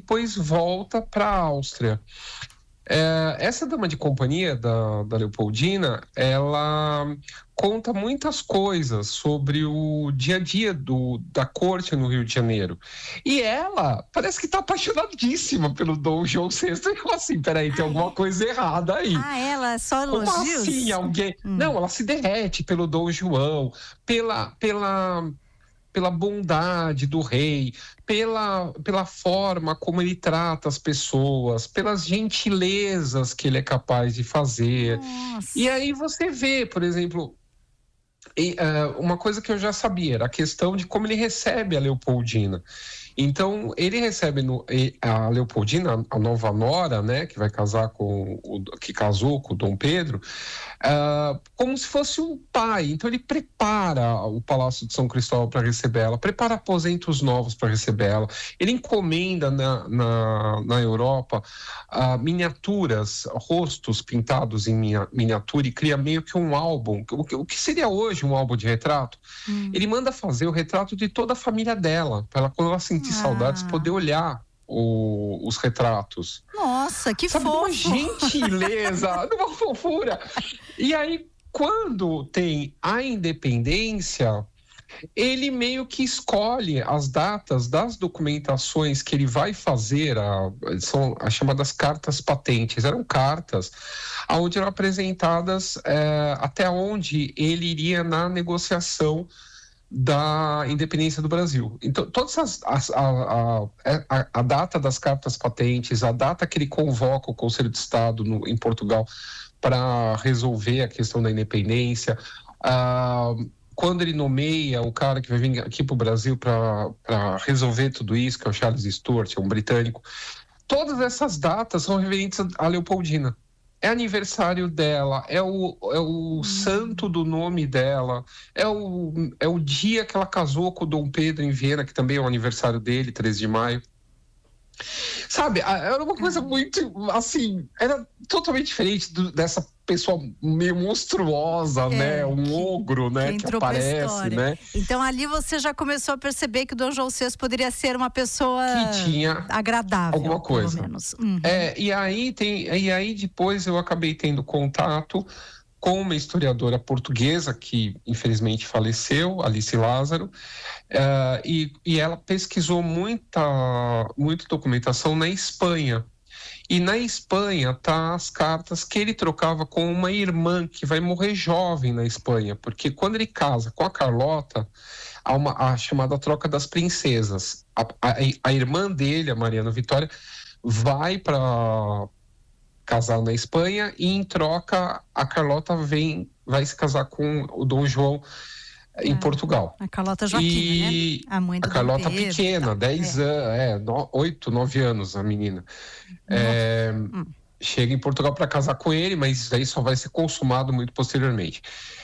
depois volta para a Áustria. Essa dama de companhia da Leopoldina, ela conta muitas coisas sobre o dia a dia da corte no Rio de Janeiro. E ela parece que está apaixonadíssima pelo Dom João VI. E eu assim, peraí, tem alguma coisa errada aí. Ela só elogios? Como assim alguém... Não, ela se derrete pelo Dom João, pela bondade do rei, pela forma como ele trata as pessoas, pelas gentilezas que ele é capaz de fazer. Nossa. E aí você vê, por exemplo, uma coisa que eu já sabia, era a questão de como ele recebe a Leopoldina. Então, ele recebe a Leopoldina, a nova nora, né, que vai casar que casou com o Dom Pedro, como se fosse um pai. Então, ele prepara o Palácio de São Cristóvão para receber ela, prepara aposentos novos para receber ela. Ele encomenda na Europa miniaturas, rostos pintados em miniatura, e cria meio que um álbum. O que seria hoje um álbum de retrato? Ele manda fazer o retrato de toda a família dela, para quando ela sentir saudades, poder olhar os retratos. Nossa, que fofo! Uma gentileza, uma fofura. E aí, quando tem a independência, ele meio que escolhe as datas das documentações que ele vai fazer, são as chamadas cartas patentes. Eram cartas onde eram apresentadas até onde ele iria na negociação da independência do Brasil. Então, todas a data das cartas patentes, a data que ele convoca o Conselho de Estado em Portugal para resolver a questão da independência, quando ele nomeia o cara que vai vir aqui para o Brasil para resolver tudo isso, que é o Charles Stuart, é um britânico, todas essas datas são referentes à Leopoldina. É aniversário dela, é o santo do nome dela, é o dia que ela casou com o Dom Pedro em Viena, que também é o aniversário dele, 13 de maio. Sabe, era uma coisa muito, assim, era totalmente diferente dessa pessoa meio monstruosa, né? Um ogro, né? Que aparece, né? Então ali você já começou a perceber que o Dom João VI poderia ser uma pessoa que tinha agradável, alguma coisa. Pelo menos. E aí depois eu acabei tendo contato com uma historiadora portuguesa que infelizmente faleceu, Alice Lázaro, e ela pesquisou muita documentação na Espanha. E na Espanha tá as cartas que ele trocava com uma irmã que vai morrer jovem na Espanha, porque quando ele casa com a Carlota, há a chamada troca das princesas. A irmã dele, a Mariana Vitória, vai para casar na Espanha e em troca a Carlota vai se casar com o Dom João em Portugal. A Carlota Joaquina, né? A mãe do A Carlota Dom Pedro, pequena, 10 anos, 8, 9 anos a menina. Chega em Portugal para casar com ele, mas isso aí só vai ser consumado muito posteriormente.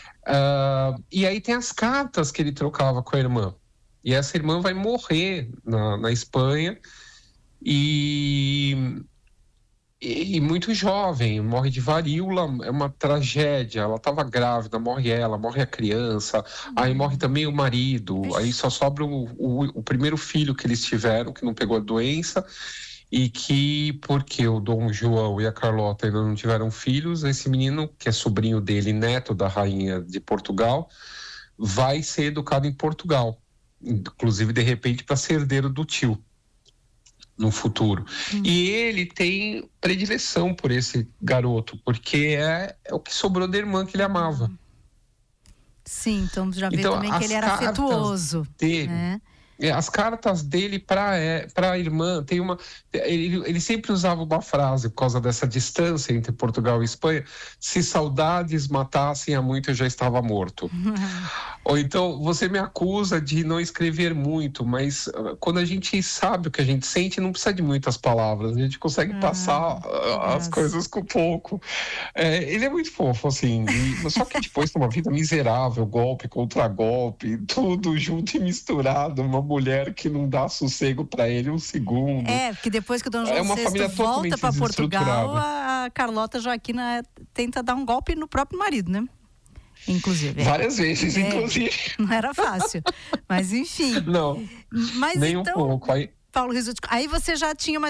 E aí tem as cartas que ele trocava com a irmã. E essa irmã vai morrer na Espanha e muito jovem, morre de varíola, é uma tragédia. Ela estava grávida, morre a criança, aí morre também o marido, aí só sobra o primeiro filho que eles tiveram, que não pegou a doença, e que, porque o Dom João e a Carlota ainda não tiveram filhos, esse menino, que é sobrinho dele, neto da rainha de Portugal, vai ser educado em Portugal, inclusive de repente para ser herdeiro do tio no futuro. E ele tem predileção por esse garoto, porque é o que sobrou da irmã que ele amava. Sim, então já vê também que ele era afetuoso. Dele, as cartas dele para a irmã, ele sempre usava uma frase, por causa dessa distância entre Portugal e Espanha: se saudades matassem há muito eu já estava morto. Ou então, você me acusa de não escrever muito, mas quando a gente sabe o que a gente sente, não precisa de muitas palavras, a gente consegue passar as coisas com pouco. Ele é muito fofo, assim, só que depois tem uma vida miserável, golpe contra golpe, tudo junto e misturado, uma mulher que não dá sossego para ele um segundo. Porque depois que o Dom João VI volta para Portugal, a Carlota Joaquina tenta dar um golpe no próprio marido, né? Inclusive. Várias vezes, inclusive. Não era fácil. Mas enfim. Não, mas nem então, um pouco. Paulo Rizzuti, aí você já tinha uma